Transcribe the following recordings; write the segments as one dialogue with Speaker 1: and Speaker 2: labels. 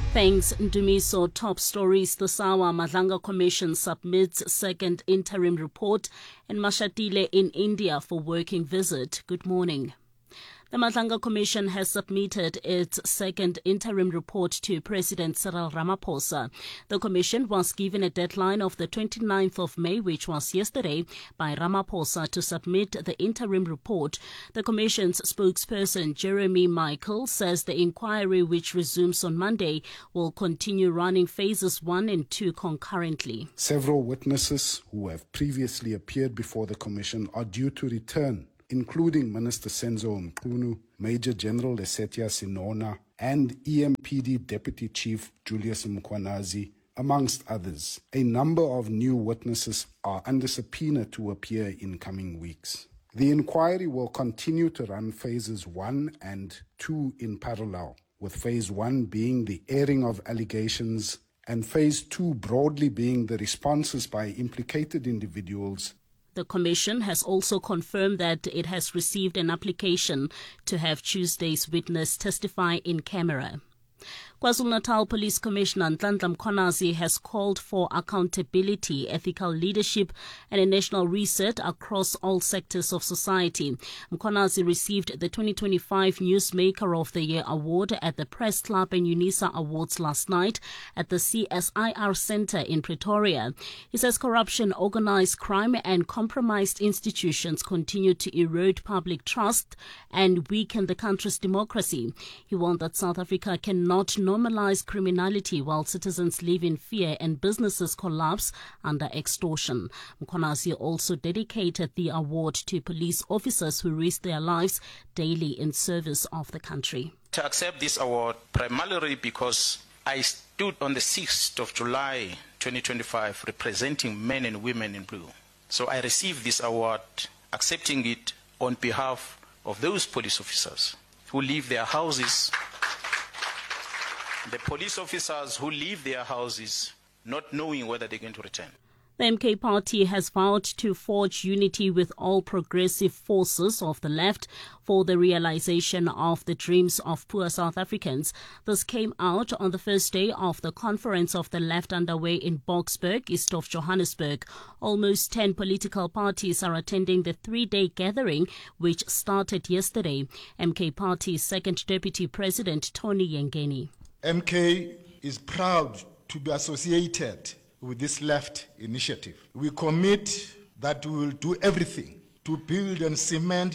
Speaker 1: Thanks, Ndumiso. Top stories this hour. Madlanga Commission submits second interim report and Mashatile in India for working visit. Good morning. The Madlanga Commission has submitted its second interim report to President Cyril Ramaphosa. The Commission was given a deadline of the 29th of May, which was yesterday, by Ramaphosa to submit the interim report. The Commission's spokesperson, Jeremy Michael, says the inquiry, which resumes on Monday, will continue running phases 1 and 2 concurrently.
Speaker 2: Several witnesses who have previously appeared before the Commission are due to return, including Minister Senzo Mchunu, Major General Lesetja Sinona, and EMPD Deputy Chief Julius Mkhwanazi, amongst others. A number of new witnesses are under subpoena to appear in coming weeks. The inquiry will continue to run phases 1 and 2 in parallel, with phase 1 being the airing of allegations and phase 2 broadly being the responses by implicated individuals.
Speaker 1: The Commission has also confirmed that it has received an application to have Tuesday's witness testify in camera. KwaZulu-Natal Police Commissioner Nhlanhla Mkhwanazi has called for accountability, ethical leadership and a national reset across all sectors of society. Mkhwanazi received the 2025 Newsmaker of the Year award at the Press Club and UNISA Awards last night at the CSIR Centre in Pretoria. He says corruption, organised crime and compromised institutions continue to erode public trust and weaken the country's democracy. He warned that South Africa cannot normalize criminality while citizens live in fear and businesses collapse under extortion. Mkhwanazi also dedicated the award to police officers who risk their lives daily in service of the country.
Speaker 3: To accept this award primarily because I stood on the 6th of July 2025 representing men and women in blue. So I received this award, accepting it on behalf of those police officers who leave their houses. The police officers who leave their houses not knowing whether they're going to return.
Speaker 1: The MK Party has vowed to forge unity with all progressive forces of the left for the realization of the dreams of poor South Africans. This came out on the first day of the Conference of the Left underway in Boksburg, east of Johannesburg. Almost 10 political parties are attending the 3-day gathering, which started yesterday. MK Party's second deputy president, Tony Yengeni.
Speaker 4: MK is proud to be associated with this left initiative. We commit that we will do everything to build and cement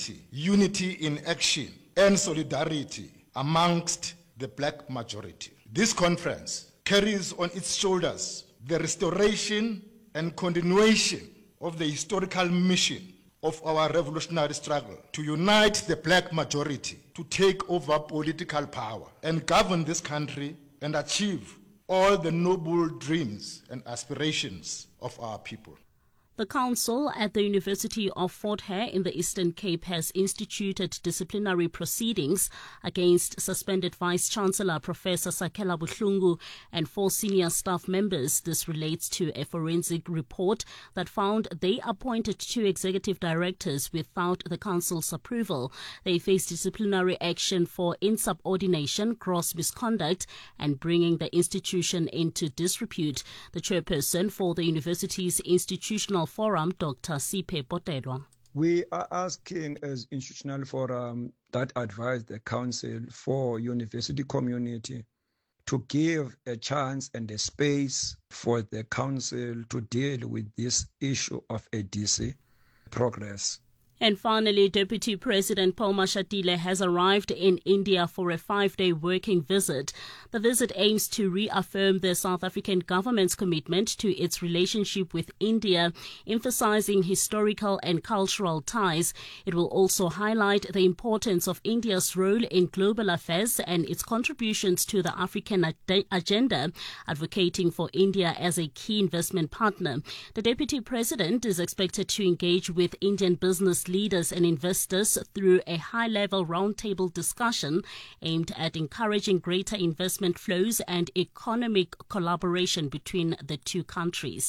Speaker 4: unity in action and solidarity amongst the black majority. This conference carries on its shoulders the restoration and continuation of the historical mission of our revolutionary struggle to unite the black majority to take over political power and govern this country and achieve all the noble dreams and aspirations of our people.
Speaker 1: The council at the University of Fort Hare in the Eastern Cape has instituted disciplinary proceedings against suspended Vice-Chancellor Professor Sakela Buhlungu and 4 senior staff members. This relates to a forensic report that found they appointed 2 executive directors without the council's approval. They face disciplinary action for insubordination, gross misconduct, and bringing the institution into disrepute. The chairperson for the university's institutional forum, Dr. Siphe Potelwa.
Speaker 5: We are asking as institutional forum that advise the council for university community to give a chance and a space for the council to deal with this issue of ADC progress.
Speaker 1: And finally, Deputy President Paul Mashatile has arrived in India for a 5-day working visit. The visit aims to reaffirm the South African government's commitment to its relationship with India, emphasizing historical and cultural ties. It will also highlight the importance of India's role in global affairs and its contributions to the African agenda, advocating for India as a key investment partner. The Deputy President is expected to engage with Indian business leaders and investors through a high-level roundtable discussion aimed at encouraging greater investment flows and economic collaboration between the two countries.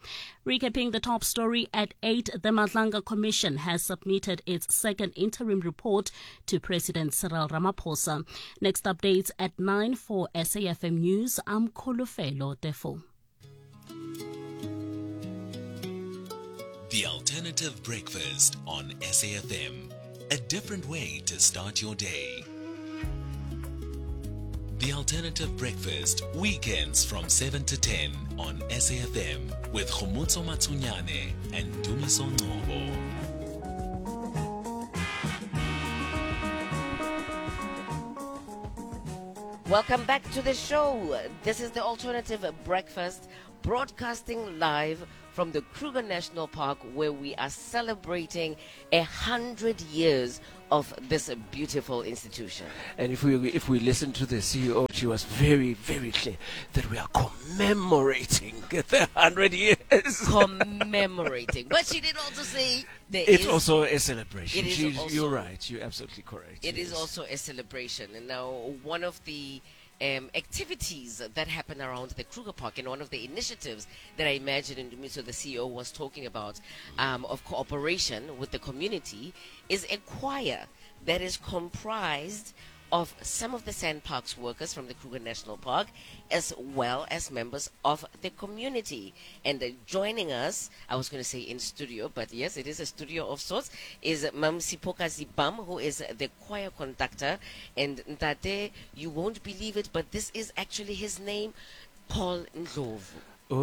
Speaker 1: Recapping the top story at 8, the Madlanga Commission has submitted its second interim report to President Cyril Ramaphosa. Next updates at 9 for SAFM News. I'm Kolofelo Defo.
Speaker 6: The Alternative Breakfast on SAFM. A different way to start your day. The Alternative Breakfast, weekends from 7 to 10 on SAFM with Khomotso Matsunyane and Dumiso Ngobo.
Speaker 7: Welcome back to the show. This is the Alternative Breakfast, broadcasting live from the Kruger National Park, where we are celebrating 100 years of this beautiful institution.
Speaker 8: And if we listen to the CEO, she was very, very clear that we are commemorating the 100 years.
Speaker 7: Commemorating. But she did also say
Speaker 8: it's also a celebration. You're right. You're absolutely correct.
Speaker 7: It is also a celebration. And now one of the activities that happen around the Kruger Park, and one of the initiatives that I imagine Ndumiso, the CEO, was talking about of cooperation with the community, is a choir that is comprised of some of the SANParks workers from the Kruger National Park, as well as members of the community. And joining us, I was going to say in studio, but yes, it is a studio of sorts, is Mam Sipoka Zibam, who is the choir conductor. And Ntate, you won't believe it, but this is actually his name, Paul Ndlovu.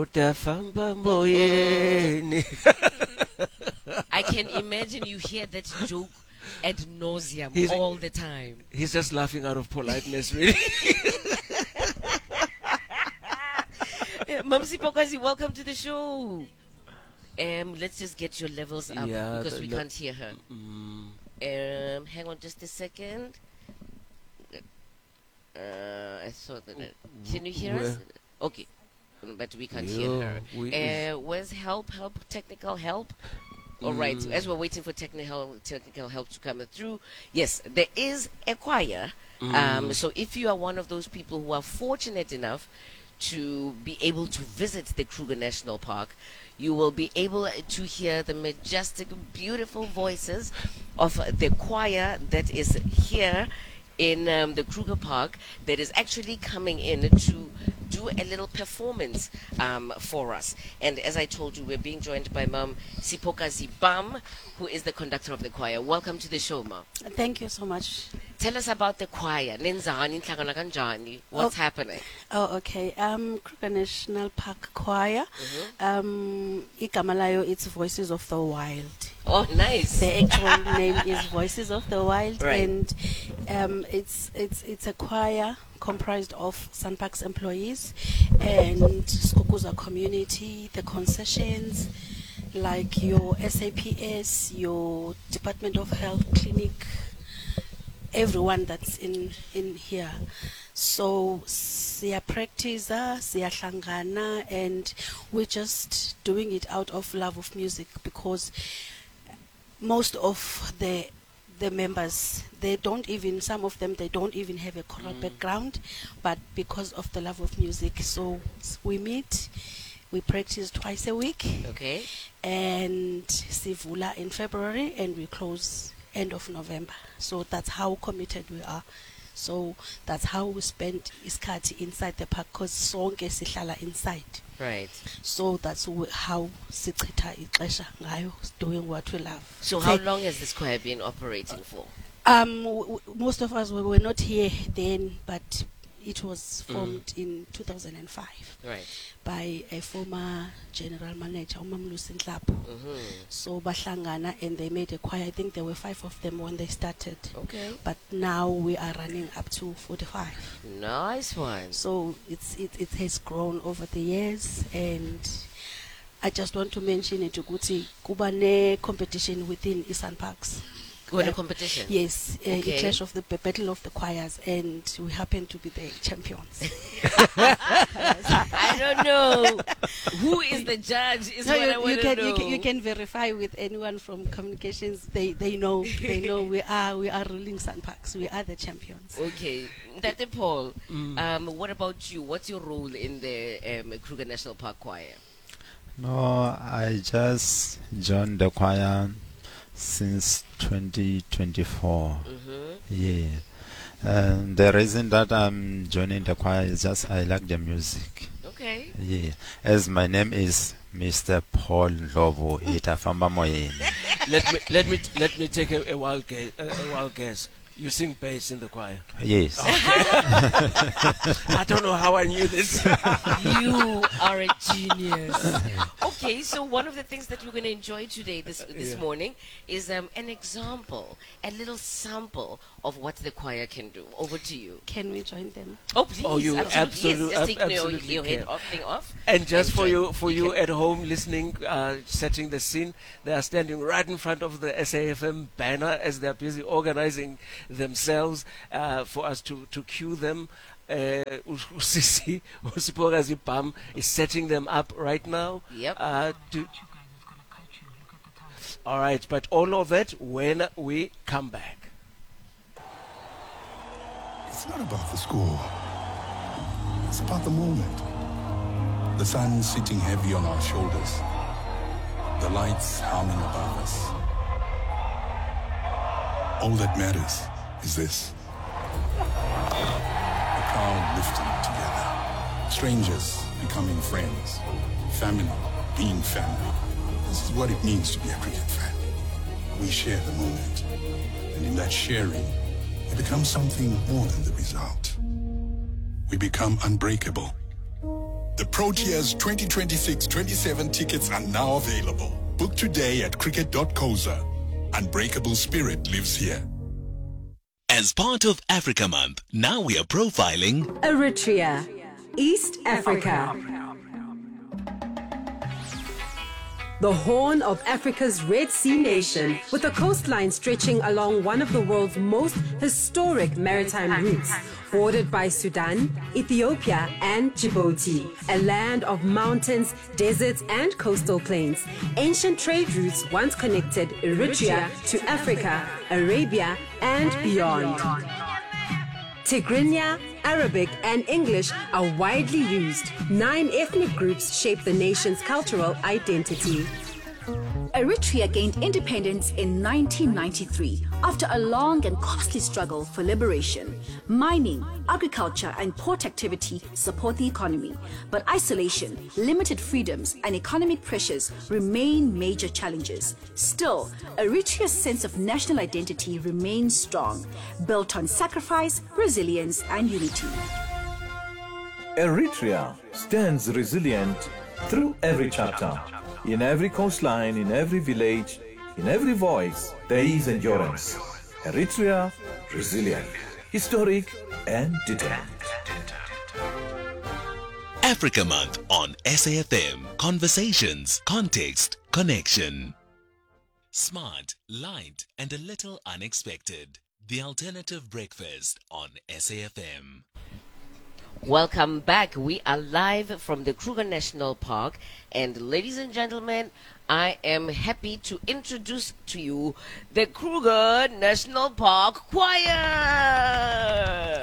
Speaker 7: I can imagine you hear that joke ad nauseum all the time.
Speaker 8: He's just laughing out of politeness, really.
Speaker 7: Mamsi Pokazi, welcome to the show. Let's just get your levels up because we can't hear her. Hang on just a second. I saw that. Can you hear us? Okay, but we can't hear her. Where's help? Technical help? All right, as we're waiting for technical help to come through, yes, there is a choir. So if you are one of those people who are fortunate enough to be able to visit the Kruger National Park, you will be able to hear the majestic, beautiful voices of the choir that is here in the Kruger Park, that is actually coming in to do a little performance for us. And as I told you, we're being joined by Mam Sipoka Zibam, who is the conductor of the choir. Welcome to the show, Ma.
Speaker 9: Thank you so much.
Speaker 7: Tell us about the choir. What's happening?
Speaker 9: Oh, okay. Kruger National Park Choir. Ikamalayo, it's Voices of the Wild.
Speaker 7: Oh, nice.
Speaker 9: The actual name is Voices of the Wild,
Speaker 7: right.
Speaker 9: And it's a choir comprised of SANParks employees and Skukuza community, the concessions, like your SAPS, your Department of Health clinic, everyone that's in here. So siya practicer, siya hlangana, and we're just doing it out of love of music, because most of the members, some of them don't even have a choral background, but because of the love of music, so we meet, we practice twice a week.
Speaker 7: Okay.
Speaker 9: And Sivula in February, and we close end of November. So that's how committed we are. So that's how we spend iskati inside the park, because sonke sihlala inside.
Speaker 7: Right.
Speaker 9: So that's how sichitha ixesha ngayo, doing what we love.
Speaker 7: So how long has this choir been operating for?
Speaker 9: Most of us were not here then, but it was formed in 2005 by a former general manager, Umamlusi Nhlapo. So Bahlangana, and they made a choir. I think there were 5 of them when they started.
Speaker 7: Okay.
Speaker 9: But now we are running up to 45.
Speaker 7: Nice one.
Speaker 9: So it has grown over the years, and I just want to mention it, Guti, Kubane competition within SANParks.
Speaker 7: A competition?
Speaker 9: Yes, a clash of the battle of the choirs, and we happen to be the champions.
Speaker 7: I don't know who is the judge. Is
Speaker 9: So
Speaker 7: what I want to know.
Speaker 9: you can verify with anyone from communications. They know we are ruling SANParks. We are the champions.
Speaker 7: Okay, Dr. Paul, what about you? What's your role in the Kruger National Park Choir?
Speaker 10: No, I just joined the choir since 2024. Yeah. The reason that I'm joining the choir is just I like the music.
Speaker 7: Okay.
Speaker 10: Yeah. As my name is Mr. Paul Lobo Itafamba Moyeni.
Speaker 8: Let me take a wild guess. You sing bass in the choir?
Speaker 10: Yes.
Speaker 8: Okay. I don't know how I knew this.
Speaker 7: You are a genius. Okay, so one of the things that we're going to enjoy today, this morning, is an example, a little sample of what the choir can do. Over to you.
Speaker 9: Can we join them?
Speaker 7: Oh, please.
Speaker 8: Oh, you absolutely,
Speaker 7: yes, just take
Speaker 8: absolutely
Speaker 7: your
Speaker 8: can.
Speaker 7: head thing off.
Speaker 8: And just for you at home listening, setting the scene, they are standing right in front of the SAFM banner as they're busy organizing themselves for us to cue them. Usisi Usiporazi Pam is setting them up right now.
Speaker 7: Yep.
Speaker 8: All right, but all of that when we come back.
Speaker 11: It's not about the score. It's about the moment. The sun sitting heavy on our shoulders. The lights humming above us. All that matters is this. A crowd lifting together. Strangers becoming friends. Family being family. This is what it means to be a cricket fan. We share the moment. And in that sharing, it becomes something more than the result. We become unbreakable. The Proteas 2026-27 tickets are now available. Book today at cricket.coza. Unbreakable spirit lives here.
Speaker 6: As part of Africa Month, now we are profiling
Speaker 12: Eritrea, East Africa. The Horn of Africa's Red Sea nation, with a coastline stretching along one of the world's most historic maritime routes, bordered by Sudan, Ethiopia, and Djibouti. A land of mountains, deserts, and coastal plains. Ancient trade routes once connected Eritrea to Africa, Arabia, and beyond. Tigrinya, Arabic, and English are widely used. 9 ethnic groups shape the nation's cultural identity.
Speaker 13: Eritrea gained independence in 1993 after a long and costly struggle for liberation. Mining, agriculture, and port activity support the economy, but isolation, limited freedoms, and economic pressures remain major challenges. Still, Eritrea's sense of national identity remains strong, built on sacrifice, resilience, and unity.
Speaker 14: Eritrea stands resilient through every chapter. In every coastline, in every village, in every voice, there is endurance. Eritrea, resilient, historic, and determined.
Speaker 6: Africa Month on SAFM. Conversations, context, connection. Smart, light, and a little unexpected. The Alternative Breakfast on SAFM.
Speaker 7: Welcome back. We are live from the Kruger National Park, and ladies and gentlemen, I am happy to introduce to you the Kruger National Park Choir.